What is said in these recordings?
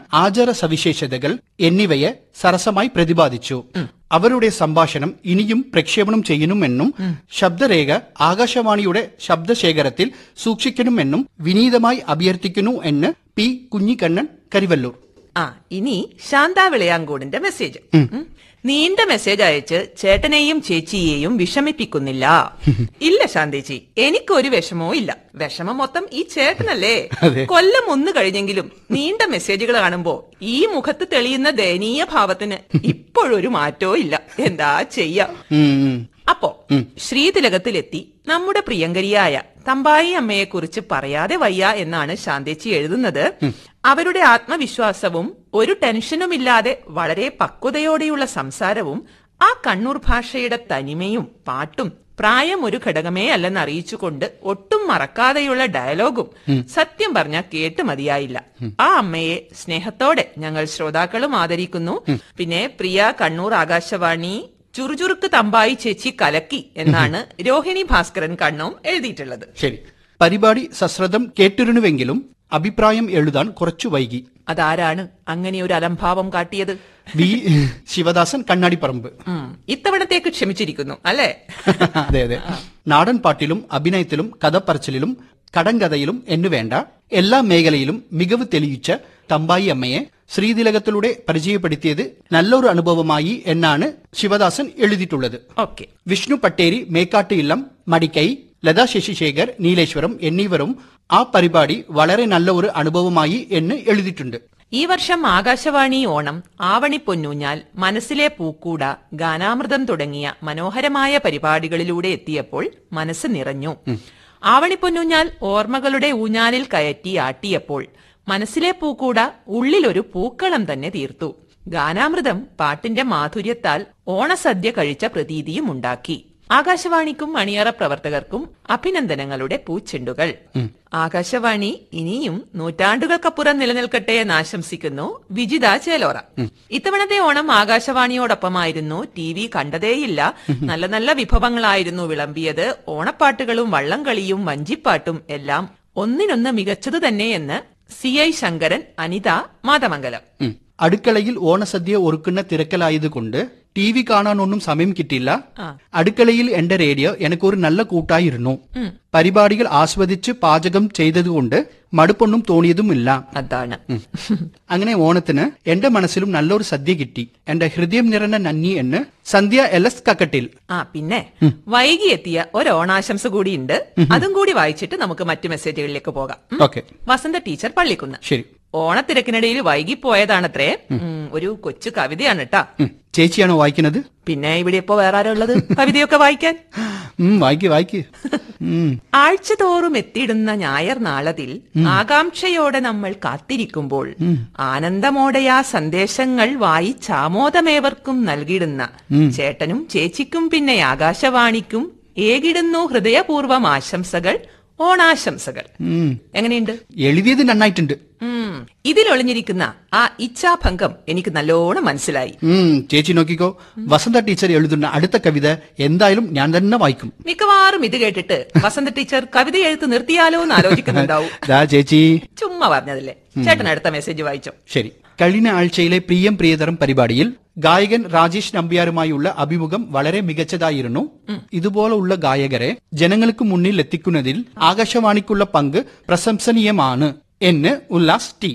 ആചാര സവിശേഷതകൾ എന്നിവയെ സരസമായി പ്രതിപാദിച്ചു. അവരുടെ സംഭാഷണം ഇനിയും പ്രക്ഷേപണം ചെയ്യണമെന്നും ശബ്ദരേഖ ആകാശവാണിയുടെ ശബ്ദശേഖരത്തിൽ സൂക്ഷിക്കണമെന്നും വിനീതമായി അഭ്യർത്ഥിക്കുന്നു എന്ന് പി. കുഞ്ഞിക്കണ്ണൻ, കരിവല്ലൂർ. ഇനി ശാന്ത വിളയാങ്കോടിന്റെ മെസ്സേജ്. നീണ്ട മെസ്സേജ് അയച്ച് ചേട്ടനെയും ചേച്ചിയെയും വിഷമിപ്പിക്കുന്നില്ല. ഇല്ല ശാന്തേച്ചി, എനിക്കൊരു വിഷമവും ഇല്ല. വിഷമം മൊത്തം ഈ ചേട്ടനല്ലേ. കൊല്ലം 1 കഴിഞ്ഞെങ്കിലും നീണ്ട മെസ്സേജുകൾ കാണുമ്പോ ഈ മുഖത്ത് തെളിയുന്ന ദയനീയ ഭാവത്തിന് ഇപ്പോഴൊരു മാറ്റവും ഇല്ല. എന്താ ചെയ്യാ? അപ്പോ ശ്രീതിലകത്തിലെത്തി നമ്മുടെ പ്രിയങ്കരിയായ തമ്പായി അമ്മയെക്കുറിച്ച് പറയാതെ വയ്യ എന്നാണ് ശാന്തേച്ചി എഴുതുന്നത്. അവരുടെ ആത്മവിശ്വാസവും ഒരു ടെൻഷനുമില്ലാതെ വളരെ പക്വതയോടെയുള്ള സംസാരവും ആ കണ്ണൂർ ഭാഷയുടെ തനിമയും പാട്ടും പ്രായം ഒരു ഘടകമേ അല്ലെന്ന് അറിയിച്ചുകൊണ്ട് ഒട്ടും മറക്കാതെയുള്ള ഡയലോഗും സത്യം പറഞ്ഞാൽ കേട്ട് മതിയായില്ല. ആ അമ്മയെ സ്നേഹത്തോടെ ഞങ്ങൾ ശ്രോതാക്കളും ആദരിക്കുന്നു. പിന്നെ പ്രിയ കണ്ണൂർ ആകാശവാണി ചുറുചുറുക്ക് തമ്പായി ചേച്ചി കലക്കി എന്നാണ് രോഹിണി ഭാസ്കരൻ കണ്ണോം എഴുതിയിട്ടുള്ളത്. ശരി, പരിപാടി സശ്രദ്ധം കേട്ടിരുന്നുവെങ്കിലും അഭിപ്രായം എഴുതാൻ കുറച്ചു വൈകി. അതാരാണ് അങ്ങനെ ഒരു അലംഭാവം കാട്ടിയത്? വി. ശിവദാസൻ, കണ്ണാടിപ്പറമ്പ്. ഇത്തവണത്തേക്ക് ക്ഷമിച്ചിരിക്കുന്നു അല്ലേ? അതെ അതെ. നാടൻ പാട്ടിലും അഭിനയത്തിലും കഥപ്പറച്ചിലും കടങ്കഥയിലും എന്നുവേണ്ട എല്ലാ മേഖലയിലും മികവ് തെളിയിച്ച തമ്പായി അമ്മയെ ശ്രീതിലകത്തിലൂടെ പരിചയപ്പെടുത്തിയത് നല്ലൊരു അനുഭവമായി എന്നാണ് ശിവദാസൻ എഴുതിയിട്ടുള്ളത്. വിഷ്ണു പട്ടേരി, മേക്കാട്ട് ഇല്ലം, മടിക്കൈ, ലതാ ശശിശേഖർ, നീലേശ്വരം എന്നിവരും ആ പരിപാടി വളരെ നല്ല ഒരു അനുഭവമായി എന്ന് എഴുതിയിട്ടുണ്ട്. ഈ വർഷം ആകാശവാണി ഓണം, ആവണി പൊന്നൂഞ്ഞാൽ, മനസ്സിലെ പൂക്കൂട, ഗാനാമൃതം തുടങ്ങിയ മനോഹരമായ പരിപാടികളിലൂടെ എത്തിയപ്പോൾ മനസ്സ് നിറഞ്ഞു. ആവണി പൊന്നൂഞ്ഞാൽ ഓർമ്മകളുടെ ഊഞ്ഞാലിൽ കയറ്റി ആട്ടിയപ്പോൾ മനസ്സിലെ പൂക്കൂട ഉള്ളിലൊരു പൂക്കളം തന്നെ തീർത്തു. ഗാനാമൃതം പാട്ടിന്റെ മാധുര്യത്താൽ ഓണസദ്യ കഴിച്ച പ്രതീതിയും ഉണ്ടാക്കി. ആകാശവാണിക്കും അണിയറ പ്രവർത്തകർക്കും അഭിനന്ദനങ്ങളുടെ പൂച്ചെണ്ടുകൾ. ആകാശവാണി ഇനിയും നൂറ്റാണ്ടുകൾക്കപ്പുറം നിലനിൽക്കട്ടെ എന്ന് ആശംസിക്കുന്നു വിജിത ചേലോറ. ഇത്തവണത്തെ ഓണം ആകാശവാണിയോടൊപ്പമായിരുന്നു. TV കണ്ടതേയില്ല. നല്ല നല്ല വിഭവങ്ങളായിരുന്നു വിളമ്പിയത്. ഓണപ്പാട്ടുകളും വള്ളംകളിയും വഞ്ചിപ്പാട്ടും എല്ലാം ഒന്നിനൊന്ന് മികച്ചത് തന്നെയെന്ന് CI ശങ്കരൻ, അനിത, മാതമംഗലം. അടുക്കളയിൽ ഓണസദ്യ ഒരുക്കുന്ന തിരക്കലായതുകൊണ്ട് TV കാണാനൊന്നും സമയം കിട്ടില്ല. അടുക്കളയിൽ എന്റെ റേഡിയോ എനിക്കൊരു നല്ല കൂട്ടായിരുന്നു. പരിപാടികൾ ആസ്വദിച്ച് പാചകം ചെയ്തതുകൊണ്ട് മടുപ്പൊന്നും തോന്നിയതുമില്ല. അതാണ്. അങ്ങനെ ഓണത്തിന് എന്റെ മനസ്സിലും നല്ലൊരു സദ്യ കിട്ടി. എന്റെ ഹൃദയം നിറഞ്ഞ നന്ദി എന്ന് സന്ധ്യ LS കക്കട്ടിൽ. പിന്നെ വൈകി എത്തിയ ഒരു ഓണാശംസ കൂടിയുണ്ട്. അതും കൂടി വായിച്ചിട്ട് നമുക്ക് മറ്റു മെസ്സേജുകളിലേക്ക് പോകാം. വസന്ത ടീച്ചർ, പള്ളിക്കുന്ന്. ശരി. ഓണത്തിരക്കിനിടയിൽ വൈകിപ്പോയതാണത്രേ. ഒരു കൊച്ചു കവിതയാണ് കേട്ടാ. ചേച്ചിയാണോ വായിക്കുന്നത്? പിന്നെ ഇവിടെ ഇപ്പോ വേറെ ആരോ ഉള്ളത് കവിതയൊക്കെ വായിക്കാൻ? വായിക്ക്. ആഴ്ചതോറും എത്തിയിടുന്ന ഞായർ നാളതിൽ ആകാംക്ഷയോടെ നമ്മൾ കാത്തിരിക്കുമ്പോൾ ആനന്ദമോടെ ആ സന്ദേശങ്ങൾ വായിച്ചാമോദമേവർക്കും നൽകിയിടുന്ന ചേട്ടനും ചേച്ചിക്കും പിന്നെ ആകാശവാണിക്കും ഏകിടുന്നു ഹൃദയപൂർവ്വം ആശംസകൾ, ഓണാശംസകൾ. എങ്ങനെയുണ്ട്? എഴുതിയത് നന്നായിട്ടുണ്ട്. ഇതിലൊളിഞ്ഞിരിക്കുന്ന ആ ഇച്ഛാഭംഗം എനിക്ക് നല്ലോണം മനസ്സിലായി. ചേച്ചി നോക്കിക്കോ, വസന്ത ടീച്ചർ എഴുതുന്ന അടുത്ത കവിത എന്തായാലും ഞാൻ തന്നെ വായിക്കും. മിക്കവാറും ഇത് കേട്ടിട്ട് വസന്ത ടീച്ചർ കവിത എഴുത്ത് നിർത്തിയാലോ എന്ന് ആലോചിക്കുന്നുണ്ടാവും. ചേച്ചി ചുമ്മാ പറഞ്ഞതല്ലേ. ചേട്ടൻ അടുത്ത മെസ്സേജ് വായിച്ചോ. ശരി. കഴിഞ്ഞ ആഴ്ചയിലെ പ്രിയതരം പരിപാടിയിൽ ഗായകൻ രാജേഷ് നമ്പ്യാരുമായുള്ള അഭിമുഖം വളരെ മികച്ചതായിരുന്നു. ഇതുപോലുള്ള ഗായകരെ ജനങ്ങൾക്ക് മുന്നിൽ എത്തിക്കുന്നതിൽ ആകാശവാണിക്കുള്ള പങ്ക് പ്രശംസനീയമാണ് എന്ന് ഉല്ലാസ് ടി.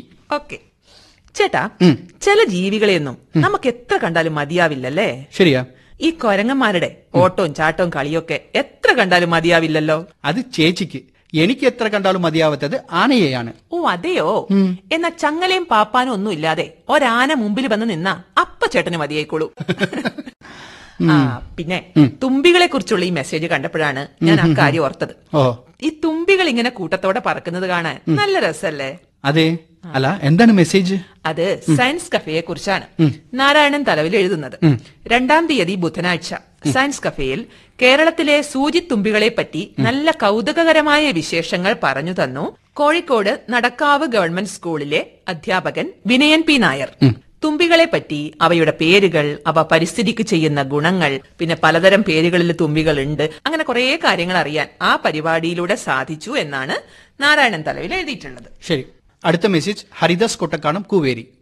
ചേട്ടാ, ചില ജീവികളെയൊന്നും നമുക്ക് എത്ര കണ്ടാലും മതിയാവില്ലല്ലേ? ശരിയാ. ഈ കൊരങ്ങന്മാരുടെ ഓട്ടവും ചാട്ടവും കളിയൊക്കെ എത്ര കണ്ടാലും മതിയാവില്ലല്ലോ. അത് ചേച്ചിക്ക്. എനിക്ക് എത്ര കണ്ടാലും മതിയാവാത്തത് ആനയെയാണ്. ഓ അതെയോ? എന്നാ ചങ്ങലയും പാപ്പാനും ഒന്നും ഇല്ലാതെ ഒരാന മുമ്പിൽ വന്ന് നിന്നാ അപ്പ ചേട്ടന് മതിയായിക്കോളൂ. പിന്നെ തുമ്പികളെ കുറിച്ചുള്ള ഈ മെസ്സേജ് കണ്ടപ്പോഴാണ് ഞാൻ ആ കാര്യം ഓർത്തത്. ഈ തുമ്പികൾ ഇങ്ങനെ കൂട്ടത്തോടെ പറക്കുന്നത് കാണാൻ നല്ല രസല്ലേ? അതെ. അല്ല, എന്താണ് മെസ്സേജ്? അത് സയൻസ് കഫേയെ കുറിച്ചാണ് നാരായണൻ തലവിൽ എഴുതുന്നത്. 2-ാം തീയതി ബുധനാഴ്ച സയൻസ് കഫേയിൽ കേരളത്തിലെ സൂചിത്തുമ്പികളെ പറ്റി നല്ല കൗതുകകരമായ വിശേഷങ്ങൾ പറഞ്ഞു തന്നു കോഴിക്കോട് നടക്കാവ് ഗവൺമെന്റ് സ്കൂളിലെ അധ്യാപകൻ വിനയൻ പി നായർ. തുമ്പികളെ പറ്റി, അവയുടെ പേരുകൾ, അവ പരിസ്ഥിതിക്ക് ചെയ്യുന്ന ഗുണങ്ങൾ, പിന്നെ പലതരം പേരുകളിൽ തുമ്പികളുണ്ട്, അങ്ങനെ കുറെ കാര്യങ്ങൾ അറിയാൻ ആ പരിപാടിയിലൂടെ സാധിച്ചു എന്നാണ് നാരായണൻ തലവിൽ എഴുതിയിട്ടുള്ളത്. ശരി. അടുത്ത മെസ്സേജ് ഹരിദാസ് കൊട്ടക്കാണം, കൂവേരി.